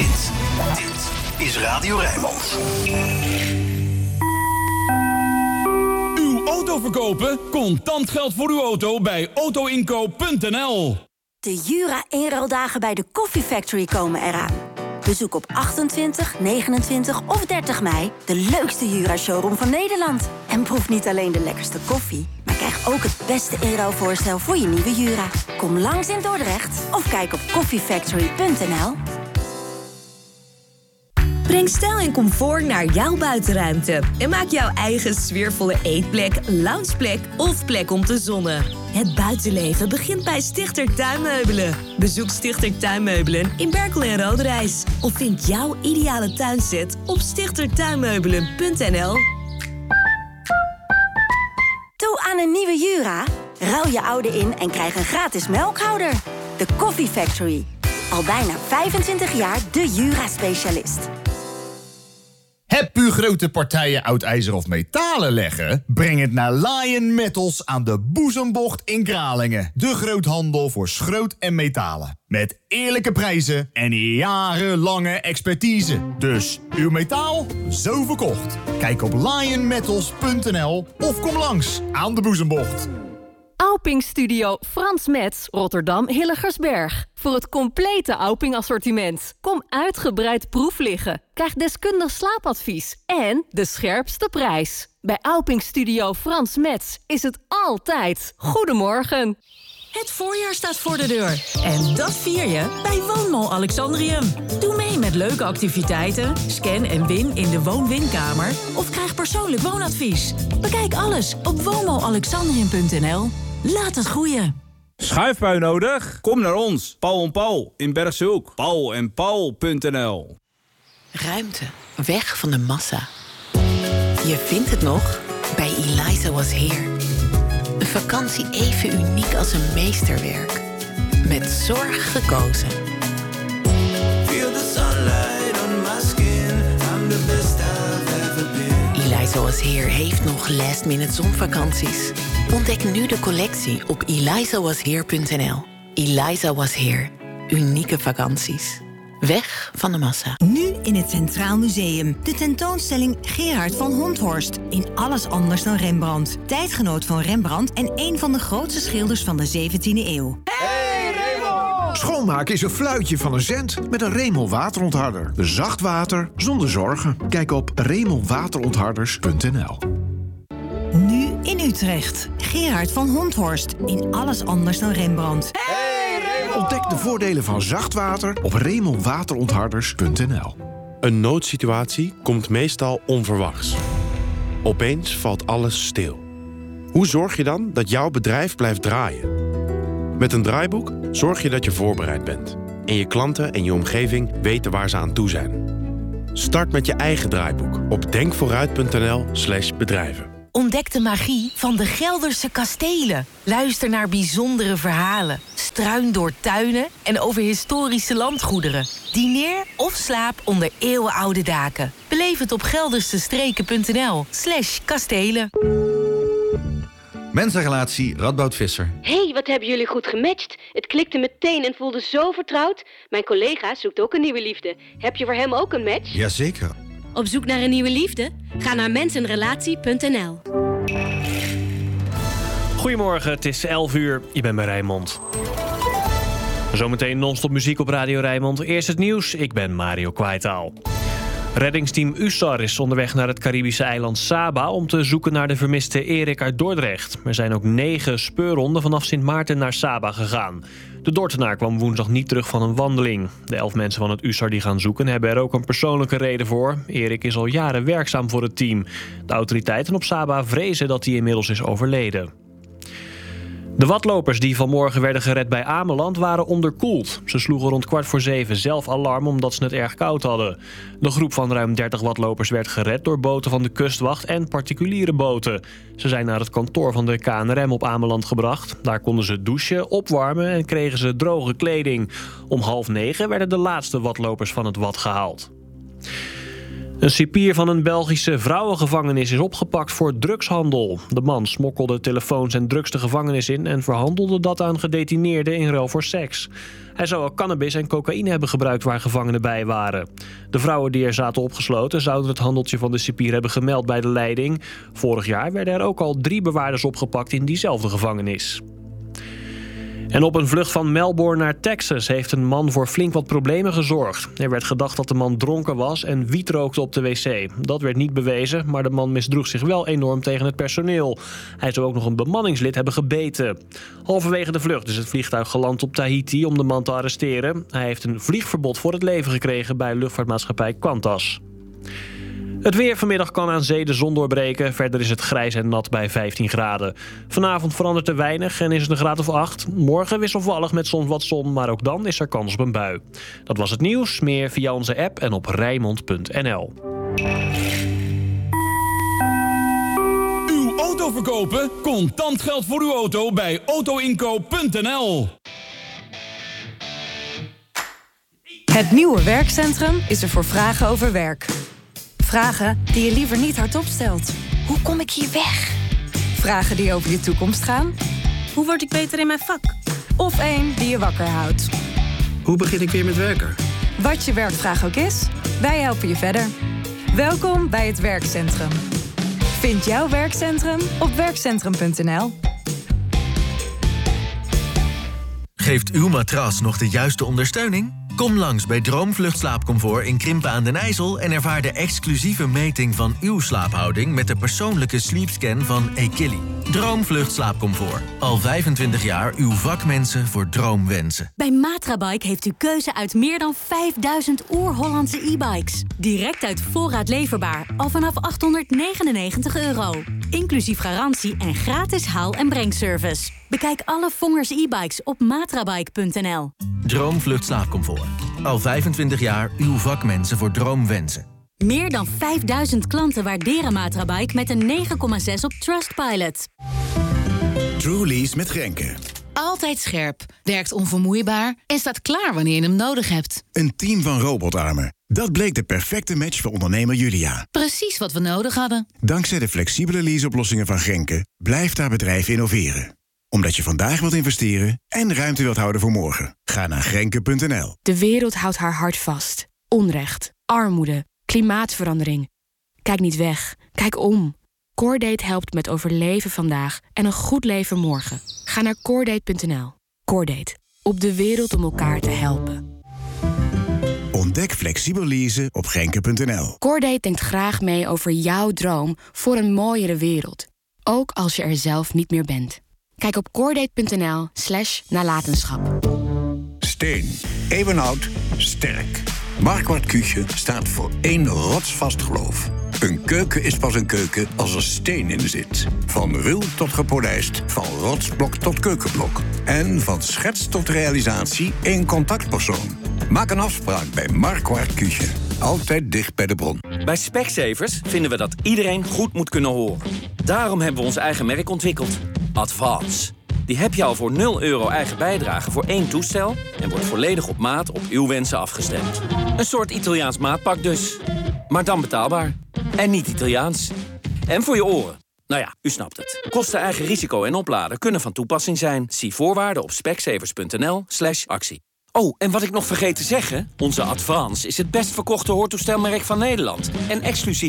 Dit is Radio Rijnmond. Uw auto verkopen? Contant geld voor uw auto bij autoinkoop.nl. De Jura inruildagen bij de Coffee Factory komen eraan. Bezoek op 28, 29 of 30 mei de leukste Jura-showroom van Nederland. En proef niet alleen de lekkerste koffie, maar krijg ook het beste inruilvoorstel voor je nieuwe Jura. Kom langs in Dordrecht of kijk op coffeefactory.nl. Breng stijl en comfort naar jouw buitenruimte. En maak jouw eigen sfeervolle eetplek, loungeplek of plek om te zonnen. Het buitenleven begint bij Stichter Tuinmeubelen. Bezoek Stichter Tuinmeubelen in Berkel en Roderijs. Of vind jouw ideale tuinset op stichtertuinmeubelen.nl. Toe aan een nieuwe Jura? Ruil je oude in en krijg een gratis melkhouder. De Coffee Factory. Al bijna 25 jaar de Jura-specialist. Heb u grote partijen oud ijzer of metalen leggen? Breng het naar Lion Metals aan de Boezembocht in Kralingen. De groothandel voor schroot en metalen. Met eerlijke prijzen en jarenlange expertise. Dus uw metaal, zo verkocht. Kijk op lionmetals.nl of kom langs aan de Boezembocht. Auping Studio Frans Metz, Rotterdam Hilligersberg. Voor het complete Auping-assortiment. Kom uitgebreid proef liggen. Krijg deskundig slaapadvies. En de scherpste prijs. Bij Auping Studio Frans Metz is het altijd goedemorgen. Het voorjaar staat voor de deur. En dat vier je bij Woonmall Alexandrium. Doe mee met leuke activiteiten, scan en win in de woon-winkamer of krijg persoonlijk woonadvies. Bekijk alles op woonmallalexandrium.nl. Laat het groeien. Schuifbui nodig? Kom naar ons, Paul en Paul in Bergshoek. paulenpaul.nl. Ruimte, weg van de massa. Je vindt het nog bij Eliza Was Here. Een vakantie even uniek als een meesterwerk. Met zorg gekozen. Feel the sunlight on my skin. I'm the best I've ever been. Eliza Was Here heeft nog last-minute zonvakanties. Ontdek nu de collectie op elizawasheer.nl. Eliza Was Here. Unieke vakanties. Weg van de massa. Nu in het Centraal Museum. De tentoonstelling Gerard van Honthorst. In alles anders dan Rembrandt. Tijdgenoot van Rembrandt en een van de grootste schilders van de 17e eeuw. Hey Remel! Schoonmaken is een fluitje van een cent met een Remel waterontharder. Zacht water zonder zorgen. Kijk op remelwaterontharders.nl. Nu in Utrecht. Gerard van Honthorst. In alles anders dan Rembrandt. Ontdek de voordelen van zacht water op remelwaterontharders.nl. Een noodsituatie komt meestal onverwachts. Opeens valt alles stil. Hoe zorg je dan dat jouw bedrijf blijft draaien? Met een draaiboek zorg je dat je voorbereid bent. En je klanten en je omgeving weten waar ze aan toe zijn. Start met je eigen draaiboek op denkvooruit.nl/bedrijven. Ontdek de magie van de Gelderse kastelen. Luister naar bijzondere verhalen. Struin door tuinen en over historische landgoederen. Dineer of slaap onder eeuwenoude daken. Beleef het op geldersestreken.nl/kastelen. Mensenrelatie Radboud Visser. Hé, wat hebben jullie goed gematcht. Het klikte meteen en voelde zo vertrouwd. Mijn collega zoekt ook een nieuwe liefde. Heb je voor hem ook een match? Jazeker. Op zoek naar een nieuwe liefde? Ga naar mensenrelatie.nl. Goedemorgen, het is 11 uur. Je bent bij Rijnmond. Zometeen non-stop muziek op Radio Rijnmond. Eerst het nieuws, ik ben Mario Kwaitaal. Reddingsteam USAR is onderweg naar het Caribische eiland Saba om te zoeken naar de vermiste Erik uit Dordrecht. Er zijn ook 9 speurhonden vanaf Sint Maarten naar Saba gegaan. De Dordtenaar kwam woensdag niet terug van een wandeling. De 11 mensen van het USAR die gaan zoeken hebben er ook een persoonlijke reden voor. Erik is al jaren werkzaam voor het team. De autoriteiten op Saba vrezen dat hij inmiddels is overleden. De watlopers die vanmorgen werden gered bij Ameland waren onderkoeld. Ze sloegen rond 6:15 zelf alarm omdat ze het erg koud hadden. De groep van ruim 30 watlopers werd gered door boten van de kustwacht en particuliere boten. Ze zijn naar het kantoor van de KNRM op Ameland gebracht. Daar konden ze douchen, opwarmen en kregen ze droge kleding. Om 8:30 werden de laatste watlopers van het wad gehaald. Een cipier van een Belgische vrouwengevangenis is opgepakt voor drugshandel. De man smokkelde telefoons en drugs de gevangenis in en verhandelde dat aan gedetineerden in ruil voor seks. Hij zou ook cannabis en cocaïne hebben gebruikt waar gevangenen bij waren. De vrouwen die er zaten opgesloten zouden het handeltje van de cipier hebben gemeld bij de leiding. Vorig jaar werden er ook al 3 bewaarders opgepakt in diezelfde gevangenis. En op een vlucht van Melbourne naar Texas heeft een man voor flink wat problemen gezorgd. Er werd gedacht dat de man dronken was en wiet rookte op de wc. Dat werd niet bewezen, maar de man misdroeg zich wel enorm tegen het personeel. Hij zou ook nog een bemanningslid hebben gebeten. Halverwege de vlucht is het vliegtuig geland op Tahiti om de man te arresteren. Hij heeft een vliegverbod voor het leven gekregen bij luchtvaartmaatschappij Qantas. Het weer: vanmiddag kan aan zee de zon doorbreken. Verder is het grijs en nat bij 15 graden. Vanavond verandert er weinig en is het een graad of 8. Morgen wisselvallig met soms wat zon, maar ook dan is er kans op een bui. Dat was het nieuws. Meer via onze app en op Rijnmond.nl. Uw auto verkopen? Contant geld voor uw auto bij autoinkoop.nl. Het nieuwe werkcentrum is er voor vragen over werk. Vragen die je liever niet hardop stelt. Hoe kom ik hier weg? Vragen die over je toekomst gaan. Hoe word ik beter in mijn vak? Of één die je wakker houdt. Hoe begin ik weer met werken? Wat je werkvraag ook is, wij helpen je verder. Welkom bij het werkcentrum. Vind jouw werkcentrum op werkcentrum.nl. Geeft uw matras nog de juiste ondersteuning? Kom langs bij Droomvlucht Slaapcomfort in Krimpen aan den IJssel en ervaar de exclusieve meting van uw slaaphouding met de persoonlijke sleepscan van Equilly. Droomvlucht Slaapcomfort. Al 25 jaar uw vakmensen voor droomwensen. Bij Matrabike heeft u keuze uit meer dan 5000 oer-Hollandse e-bikes. Direct uit voorraad leverbaar, al vanaf €899. Inclusief garantie en gratis haal- en brengservice. Bekijk alle Vongers e-bikes op matrabike.nl. Droomvlucht Slaapcomfort. Al 25 jaar uw vakmensen voor droomwensen. Meer dan 5000 klanten waarderen Matrabike met een 9,6 op Trustpilot. Trulies met Grenke. Altijd scherp, werkt onvermoeibaar en staat klaar wanneer je hem nodig hebt. Een team van robotarmen. Dat bleek de perfecte match voor ondernemer Julia. Precies wat we nodig hadden. Dankzij de flexibele leaseoplossingen van Grenke blijft haar bedrijf innoveren. Omdat je vandaag wilt investeren en ruimte wilt houden voor morgen. Ga naar Grenke.nl. De wereld houdt haar hart vast. Onrecht, armoede, klimaatverandering. Kijk niet weg, kijk om. Cordate helpt met overleven vandaag en een goed leven morgen. Ga naar Cordate.nl. Cordate, op de wereld om elkaar te helpen. Ontdek flexibel leasen op Grenke.nl. Cordate denkt graag mee over jouw droom voor een mooiere wereld. Ook als je er zelf niet meer bent. Kijk op Cordate.nl/nalatenschap. Steen, eeuwenoud, sterk. Marquardt Küche staat voor 1 rotsvast geloof. Een keuken is pas een keuken als er steen in zit. Van ruw tot gepolijst, van rotsblok tot keukenblok. En van schets tot realisatie één contactpersoon. Maak een afspraak bij Marquardt Küche. Altijd dicht bij de bron. Bij Specsavers vinden we dat iedereen goed moet kunnen horen. Daarom hebben we ons eigen merk ontwikkeld. Advance. Die heb je al voor €0 eigen bijdrage voor 1 toestel... en wordt volledig op maat op uw wensen afgestemd. Een soort Italiaans maatpak dus. Maar dan betaalbaar. En niet Italiaans. En voor je oren. Nou ja, u snapt het. Kosten, eigen risico en opladen kunnen van toepassing zijn. Zie voorwaarden op specsavers.nl/actie. Oh, en wat ik nog vergeet te zeggen... onze Advance is het best verkochte hoortoestelmerk van Nederland. En exclusief